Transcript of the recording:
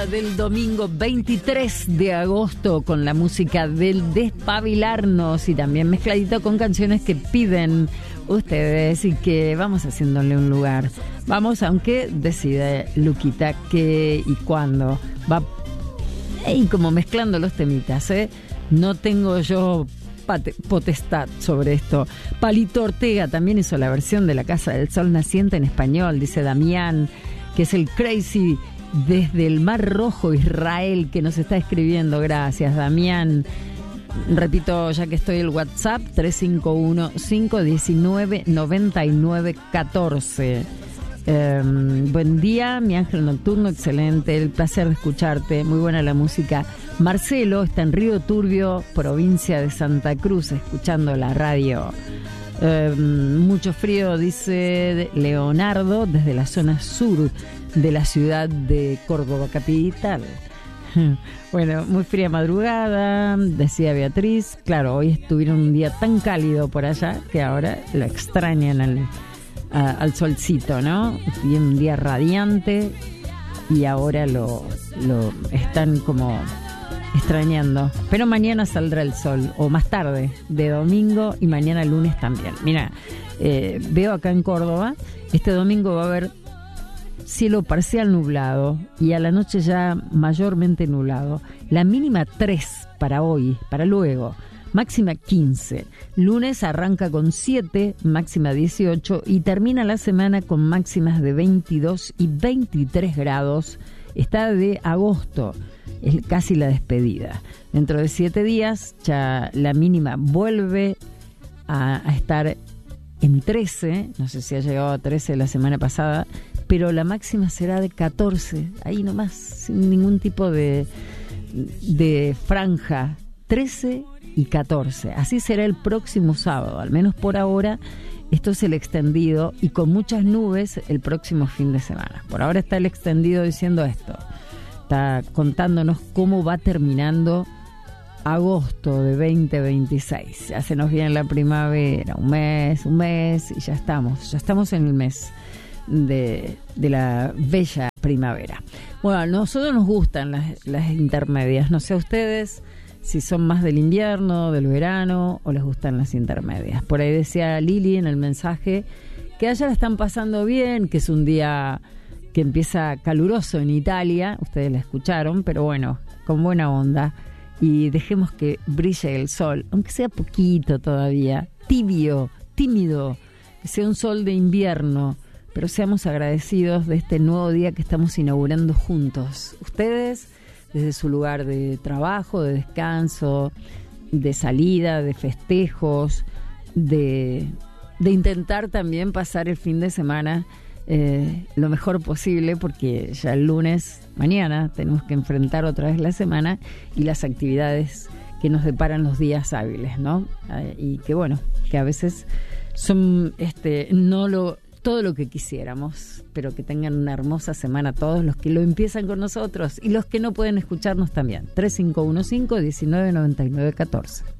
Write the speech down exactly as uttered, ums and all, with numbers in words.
del domingo veintitrés de agosto con la música del Despabilarnos y también mezcladito con canciones que piden ustedes y que vamos haciéndole un lugar. Vamos, aunque decide Luquita qué y cuándo va, y como mezclando los temitas, ¿eh? No tengo yo potestad sobre esto. Palito Ortega también hizo la versión de La Casa del Sol Naciente en español, dice Damián, que es el Crazy desde el Mar Rojo, Israel, que nos está escribiendo. Gracias, Damián. Repito, ya que estoy, el WhatsApp tres cinco uno, cinco uno nueve, nueve nueve uno cuatro. Eh, buen día, mi ángel nocturno, excelente, el placer de escucharte, muy buena la música. Marcelo está en Río Turbio, provincia de Santa Cruz, escuchando la radio. Eh, mucho frío, dice Leonardo, desde la zona sur de la ciudad de Córdoba capital. Bueno, muy fría madrugada, decía Beatriz. Claro, hoy estuvieron un día tan cálido por allá que ahora lo extrañan al, a, al solcito, ¿no? Y un día radiante y ahora lo, lo están como extrañando. Pero mañana saldrá el sol, o más tarde, de domingo, y mañana lunes también. Mira, eh, veo acá en Córdoba, este domingo va a haber cielo parcial nublado y a la noche ya mayormente nublado. La mínima tres para hoy, para luego, máxima quince. Lunes arranca con siete, máxima dieciocho y termina la semana con máximas de veintidós y veintitrés grados. Está de agosto, es casi la despedida. Dentro de siete días ya la mínima vuelve a, a estar en trece, no sé si ha llegado a trece la semana pasada, pero la máxima será de catorce, ahí nomás, sin ningún tipo de, de franja, trece y catorce. Así será el próximo sábado, al menos por ahora. Esto es el extendido y con muchas nubes el próximo fin de semana. Por ahora está el extendido diciendo esto, está contándonos cómo va terminando agosto de veinte veintiséis. Ya se nos viene la primavera, un mes, un mes y ya estamos, ya estamos en el mes de, de la bella primavera. Bueno, a nosotros nos gustan las, las intermedias, no sé a ustedes si son más del invierno, del verano o les gustan las intermedias. Por ahí decía Lili en el mensaje que allá la están pasando bien, que es un día que empieza caluroso en Italia, ustedes la escucharon, pero bueno, con buena onda, y dejemos que brille el sol, aunque sea poquito todavía, tibio, tímido, que sea un sol de invierno, pero seamos agradecidos de este nuevo día que estamos inaugurando juntos. Ustedes, desde su lugar de trabajo, de descanso, de salida, de festejos, de, de intentar también pasar el fin de semana eh, lo mejor posible, porque ya el lunes, mañana, tenemos que enfrentar otra vez la semana y las actividades que nos deparan los días hábiles, ¿no? Eh, y que bueno, que a veces son este no lo todo lo que quisiéramos, pero que tengan una hermosa semana todos los que lo empiezan con nosotros y los que no pueden escucharnos también. tres cinco uno cinco, uno nueve, nueve nueve uno cuatro.